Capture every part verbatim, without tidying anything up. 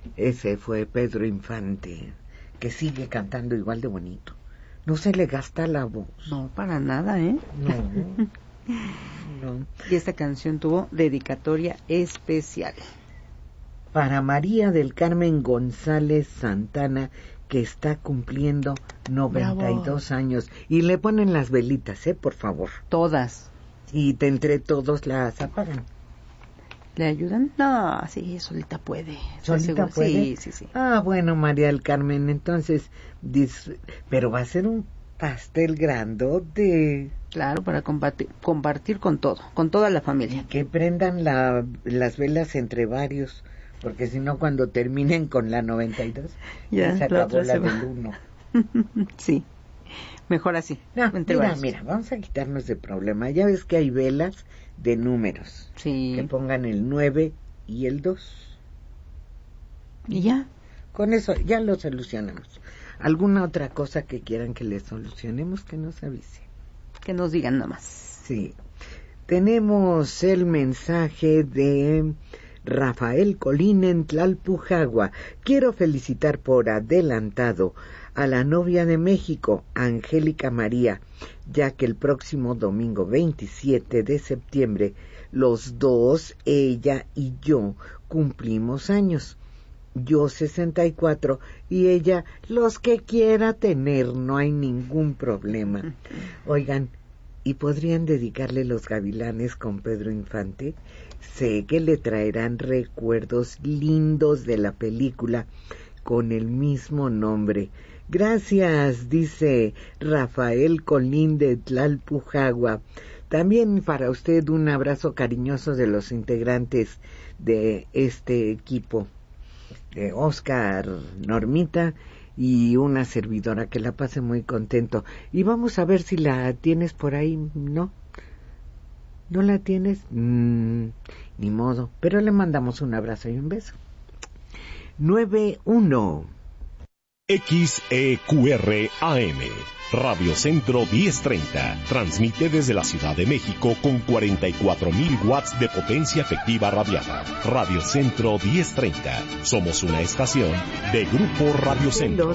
Ese fue Pedro Infante, que sigue cantando igual de bonito. No se le gasta la voz. No, para nada, ¿eh? No. No. Y esta canción tuvo dedicatoria especial. Para María del Carmen González Santana, que está cumpliendo noventa y dos Bravo. años. Y le ponen las velitas, ¿eh? Por favor. Todas. Y de entre todos las apagan. ¿Le ayudan? No, sí, solita puede. ¿Solita puede? Sí, sí, sí. Ah, bueno, María del Carmen, entonces, dis... pero va a ser un pastel grandote. Claro, para compartir, compartir con todo, con toda la familia. Que prendan la, las velas entre varios, porque si no, cuando terminen con la noventa y dos, ya, se la acabó la se del uno. Sí, mejor así. No, entre mira, varios. mira, vamos a quitarnos de problema. Ya ves que hay velas de números. Sí. Que pongan el nueve y el dos. ¿Y ya? Con eso ya lo solucionamos. ¿Alguna otra cosa que quieran que les solucionemos? Que nos avise. Que nos digan nada más. Sí. Tenemos el mensaje de Rafael Colín en Tlalpujagua. Quiero felicitar por adelantado a la novia de México, Angélica María, ya que el próximo domingo veintisiete de septiembre, los dos, ella y yo, cumplimos años. Yo sesenta y cuatro y ella los que quiera tener, no hay ningún problema. Oigan, ¿y podrían dedicarle Los Gavilanes con Pedro Infante? Sé que le traerán recuerdos lindos de la película con el mismo nombre. Gracias, dice Rafael Colín de Tlalpujagua. También para usted un abrazo cariñoso de los integrantes de este equipo. De Oscar, Normita y una servidora, que la pase muy contento. Y vamos a ver si la tienes por ahí, ¿no? ¿No la tienes? Mm, ni modo, pero le mandamos un abrazo y un beso. nueve uno X E Q R A M Radio Centro diez treinta transmite desde la Ciudad de México con cuarenta y cuatro mil watts de potencia efectiva radiada. Radio Centro diez treinta. Somos una estación de Grupo Radio Centro.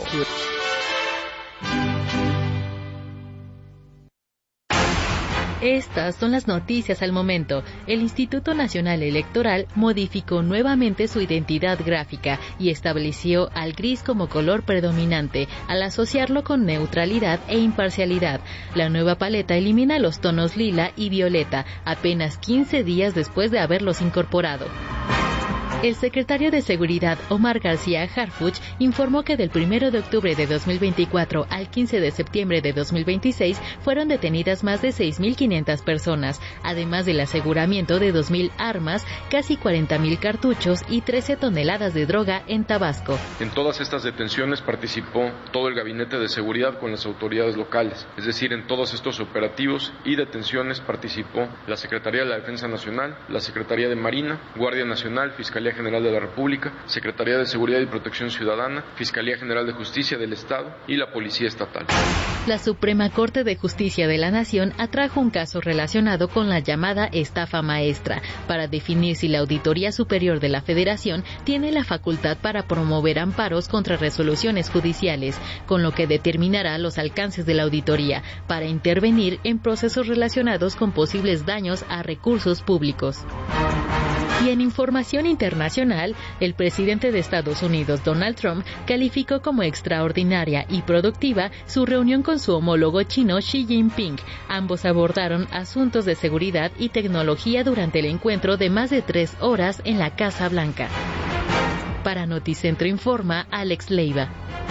Estas son las noticias al momento. El Instituto Nacional Electoral modificó nuevamente su identidad gráfica y estableció al gris como color predominante, al asociarlo con neutralidad e imparcialidad. La nueva paleta elimina los tonos lila y violeta, apenas quince días después de haberlos incorporado. El secretario de Seguridad, Omar García Harfuch, informó que del primero de octubre de dos mil veinticuatro al quince de septiembre de dos mil veintiséis fueron detenidas más de seis mil quinientas personas, además del aseguramiento de dos mil armas, casi cuarenta mil cartuchos y trece toneladas de droga en Tabasco. En todas estas detenciones participó todo el Gabinete de Seguridad con las autoridades locales, es decir, en todos estos operativos y detenciones participó la Secretaría de la Defensa Nacional, la Secretaría de Marina, Guardia Nacional, Fiscalía General de la República, Secretaría de Seguridad y Protección Ciudadana, Fiscalía General de Justicia del Estado y la Policía Estatal. La Suprema Corte de Justicia de la Nación atrajo un caso relacionado con la llamada estafa maestra para definir si la Auditoría Superior de la Federación tiene la facultad para promover amparos contra resoluciones judiciales, con lo que determinará los alcances de la auditoría para intervenir en procesos relacionados con posibles daños a recursos públicos. Y en información internacional, el presidente de Estados Unidos, Donald Trump, calificó como extraordinaria y productiva su reunión con su homólogo chino Xi Jinping. Ambos abordaron asuntos de seguridad y tecnología durante el encuentro de más de tres horas en la Casa Blanca. Para Noticentro informa Alex Leiva.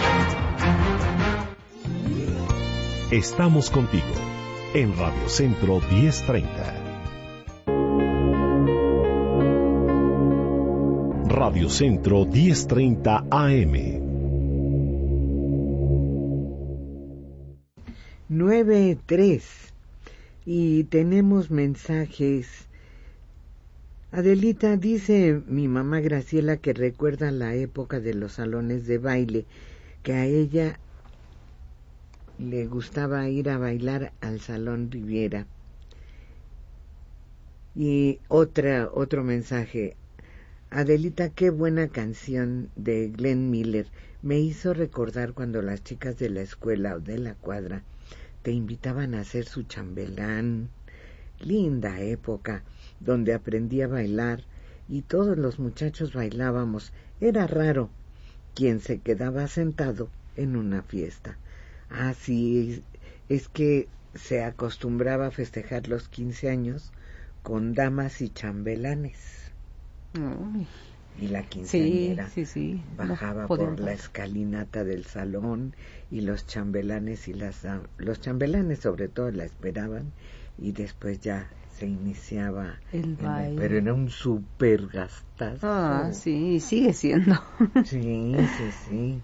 Estamos contigo en Radio Centro diez treinta. Radio Centro diez treinta A M. nueve tres. Y tenemos mensajes. Adelita dice mi mamá Graciela que recuerda la época de los salones de baile, que a ella le gustaba ir a bailar al Salón Riviera. Y otra, otro mensaje. Adelita, qué buena canción de Glenn Miller. Me hizo recordar cuando las chicas de la escuela o de la cuadra te invitaban a hacer su chambelán. Linda época, donde aprendí a bailar y todos los muchachos bailábamos. Era raro quien se quedaba sentado en una fiesta. Ah, sí, es que se acostumbraba a festejar los quince años con damas y chambelanes. Uy. Y la quinceañera sí, sí, sí. bajaba no por la escalinata del salón y los chambelanes y las los chambelanes sobre todo la esperaban y después ya se iniciaba el baile. Pero era un súper gastazo. Ah, sí, sigue siendo. Sí, sí, sí.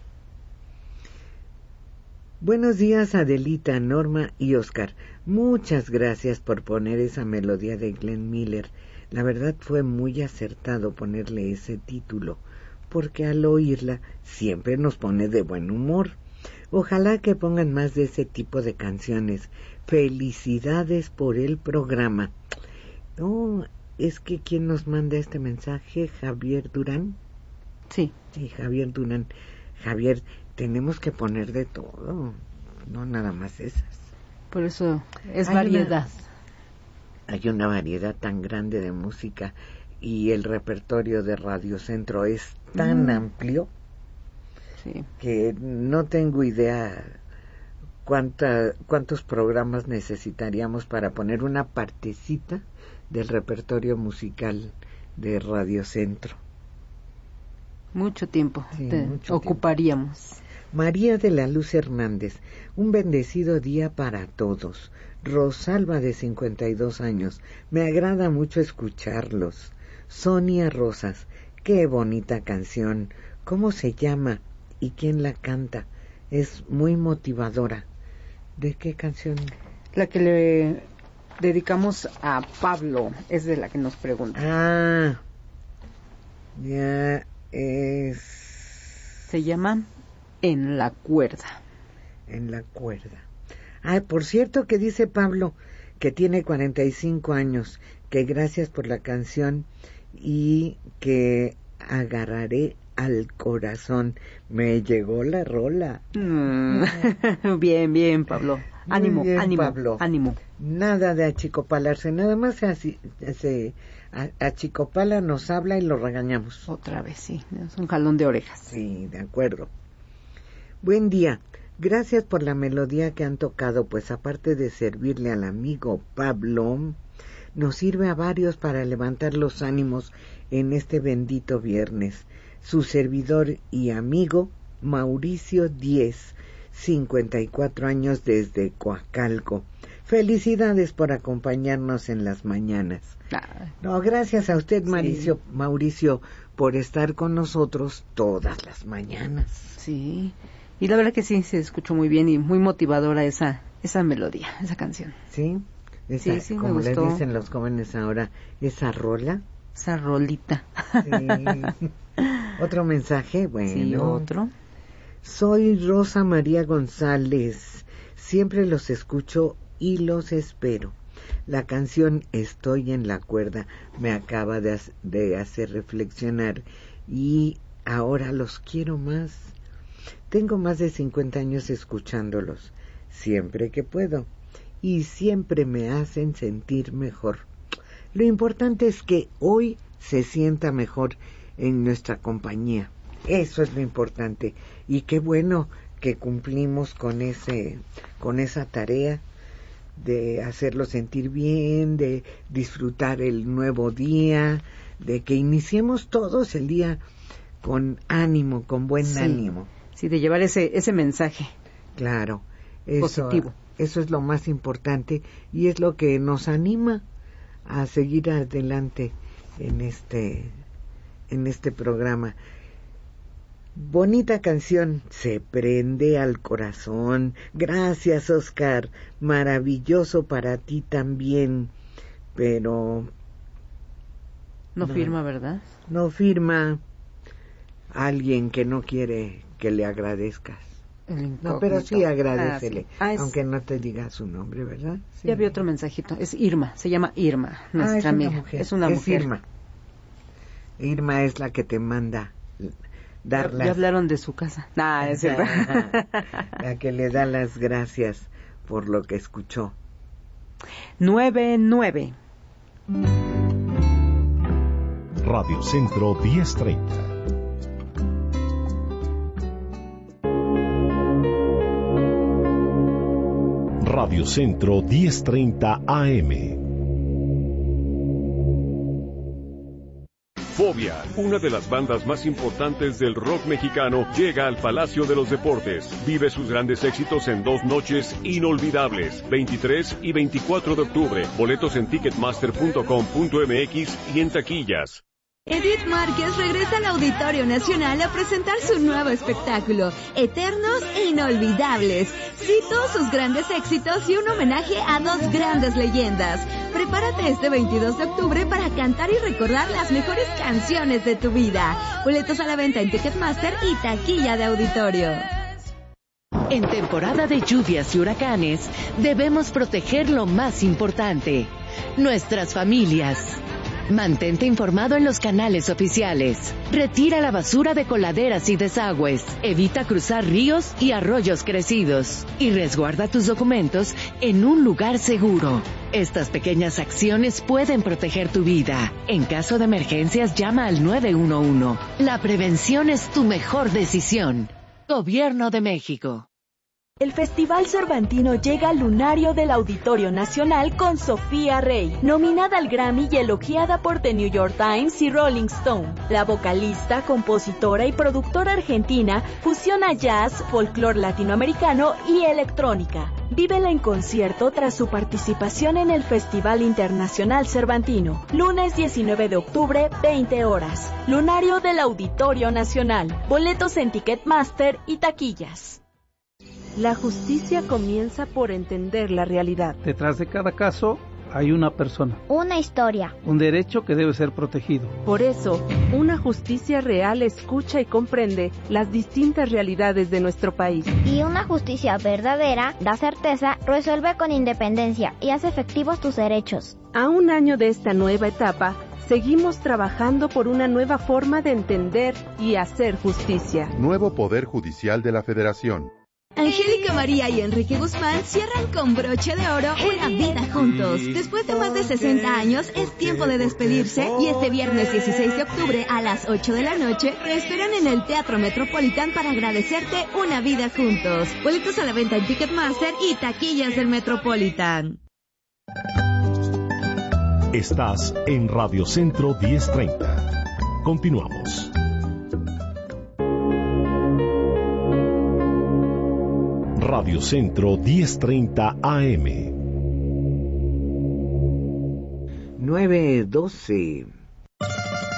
Buenos días, Adelita, Norma y Oscar. Muchas gracias por poner esa melodía de Glenn Miller. La verdad fue muy acertado ponerle ese título, porque al oírla siempre nos pone de buen humor. Ojalá que pongan más de ese tipo de canciones. Felicidades por el programa. Oh, es que ¿quién nos manda este mensaje? ¿Javier Durán? Sí. Sí, Javier Durán. Javier, tenemos que poner de todo, no nada más esas. Por eso es Hay variedad. Una... Hay una variedad tan grande de música y el repertorio de Radio Centro es tan mm. amplio sí. que no tengo idea cuánta, cuántos programas necesitaríamos para poner una partecita del repertorio musical de Radio Centro. Mucho tiempo sí, te mucho ocuparíamos. Tiempo. María de la Luz Hernández, un bendecido día para todos. Rosalba de cincuenta y dos años, me agrada mucho escucharlos. Sonia Rosas, qué bonita canción, ¿cómo se llama y quién la canta? Es muy motivadora. ¿De qué canción? La que le dedicamos a Pablo, es de la que nos pregunta. Ah, ya es... Se llama En la cuerda. En la cuerda. Ah, por cierto que dice Pablo, que tiene cuarenta y cinco años, que gracias por la canción y que agarraré al corazón. Me llegó la rola. Mm. Bien, bien, Pablo. Ánimo, bien, ánimo, Pablo. ánimo. Nada de achicopalarse, nada más se, así, se a, achicopala, nos habla y lo regañamos. Otra vez, sí, es un jalón de orejas. Sí, de acuerdo. Buen día. Gracias por la melodía que han tocado, pues aparte de servirle al amigo Pablo, nos sirve a varios para levantar los ánimos en este bendito viernes. Su servidor y amigo Mauricio Díez, cincuenta y cuatro años desde Coacalco. Felicidades por acompañarnos en las mañanas. Ah. No, gracias a usted, Mauricio, sí. Mauricio, por estar con nosotros todas las mañanas. Sí. Y la verdad que sí, se escuchó muy bien y muy motivadora esa esa melodía, esa canción. Sí, esa, sí, sí, como me le gustó. dicen los jóvenes ahora, esa rola. Esa rolita. Sí. Otro mensaje, bueno. Sí, otro. Soy Rosa María González, siempre los escucho y los espero. La canción Estoy en la cuerda me acaba de, de hacer reflexionar y ahora los quiero más. Tengo más de cincuenta años escuchándolos, siempre que puedo, y siempre me hacen sentir mejor. Lo importante es que hoy se sienta mejor en nuestra compañía. Eso es lo importante. Y qué bueno que cumplimos con ese, con esa tarea de hacerlo sentir bien, de disfrutar el nuevo día, de que iniciemos todos el día con ánimo, con buen sí. ánimo. Sí, de llevar ese ese mensaje. Claro, eso, positivo. Eso es lo más importante y es lo que nos anima a seguir adelante en este en este programa. Bonita canción, se prende al corazón. Gracias, Oscar. Maravilloso para ti también. Pero no, no firma, ¿verdad? No firma alguien que no quiere que le agradezcas. No, pero sí agradécele, ah, sí. ah, es... aunque no te diga su nombre, ¿verdad? Sí. Ya vi otro mensajito, es Irma, se llama Irma, nuestra ah, es amiga. Una mujer. Es una es mujer. Irma. Irma es la que te manda dar las... Ya hablaron de su casa. Nah, es cierto. La que le da las gracias por lo que escuchó. nueve nueve. Radio Centro diez treinta. Radio Centro diez treinta A M. Fobia, una de las bandas más importantes del rock mexicano, llega al Palacio de los Deportes. Vive sus grandes éxitos en dos noches inolvidables, veintitrés y veinticuatro de octubre. Boletos en ticketmaster punto com punto m x y en taquillas. Edith Márquez regresa al Auditorio Nacional a presentar su nuevo espectáculo, Eternos e Inolvidables. Cito sus grandes éxitos y un homenaje a dos grandes leyendas. Prepárate este veintidós de octubre para cantar y recordar las mejores canciones de tu vida. Boletos a la venta en Ticketmaster y taquilla de auditorio. En temporada de lluvias y huracanes, debemos proteger lo más importante, nuestras familias. Mantente informado en los canales oficiales. Retira la basura de coladeras y desagües. Evita cruzar ríos y arroyos crecidos. Y resguarda tus documentos en un lugar seguro. Estas pequeñas acciones pueden proteger tu vida. En caso de emergencias, llama al nueve uno uno. La prevención es tu mejor decisión. Gobierno de México. El Festival Cervantino llega al lunario del Auditorio Nacional con Sofía Rey, nominada al Grammy y elogiada por The New York Times y Rolling Stone. La vocalista, compositora y productora argentina fusiona jazz, folclore latinoamericano y electrónica. Vívela en concierto tras su participación en el Festival Internacional Cervantino. Lunes diecinueve de octubre, veinte horas. Lunario del Auditorio Nacional. Boletos en Ticketmaster y taquillas. La justicia comienza por entender la realidad. Detrás de cada caso hay una persona. Una historia. Un derecho que debe ser protegido. Por eso, una justicia real escucha y comprende las distintas realidades de nuestro país. Y una justicia verdadera da certeza, resuelve con independencia y hace efectivos tus derechos. A un año de esta nueva etapa, seguimos trabajando por una nueva forma de entender y hacer justicia. Nuevo Poder Judicial de la Federación. Angélica María y Enrique Guzmán cierran con broche de oro una vida juntos. Después de más de sesenta años, es tiempo de despedirse y este viernes dieciséis de octubre a las ocho de la noche te esperan en el Teatro Metropolitan para agradecerte una vida juntos. Boletos a la venta en Ticketmaster y taquillas del Metropolitan. Estás en Radio Centro diez treinta. Continuamos. Radio Centro diez treinta A M. nueve doce.